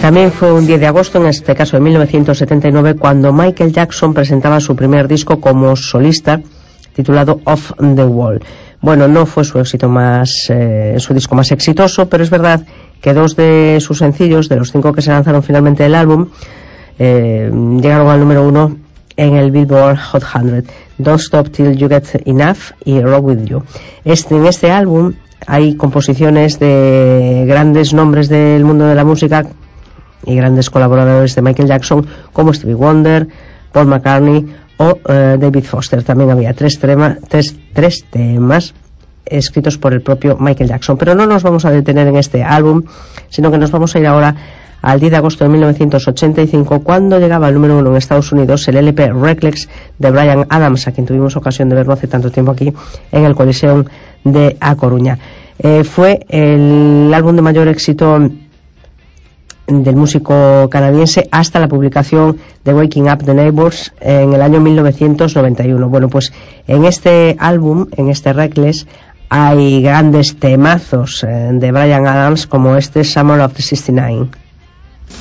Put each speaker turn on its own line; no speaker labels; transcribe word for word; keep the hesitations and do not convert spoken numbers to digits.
También fue un diez de agosto, en este caso de mil novecientos setenta y nueve, cuando Michael Jackson presentaba su primer disco como solista, titulado Off the Wall. Bueno, no fue su éxito más, eh, su disco más exitoso, pero es verdad que dos de sus sencillos, de los cinco que se lanzaron finalmente del álbum, eh, llegaron al número uno en el Billboard Hot cien. Don't Stop Till You Get Enough y Rock With You. Este, en este álbum hay composiciones de grandes nombres del mundo de la música y grandes colaboradores de Michael Jackson, como Stevie Wonder, Paul McCartney o uh, David Foster. También había tres, tema, tres, tres temas escritos por el propio Michael Jackson. Pero no nos vamos a detener en este álbum, sino que nos vamos a ir ahora al diez de agosto de mil novecientos ochenta y cinco, cuando llegaba al número uno en Estados Unidos el L P Reckless de Bryan Adams, a quien tuvimos ocasión de verlo hace tanto tiempo aquí en el Coliseum de A Coruña. Eh, fue el álbum de mayor éxito del músico canadiense hasta la publicación de Waking Up the Neighbors en el año mil novecientos noventa y uno. Bueno, pues en este álbum, en este Reckless, hay grandes temazos eh, de Bryan Adams, como este Summer of the sesenta y nueve.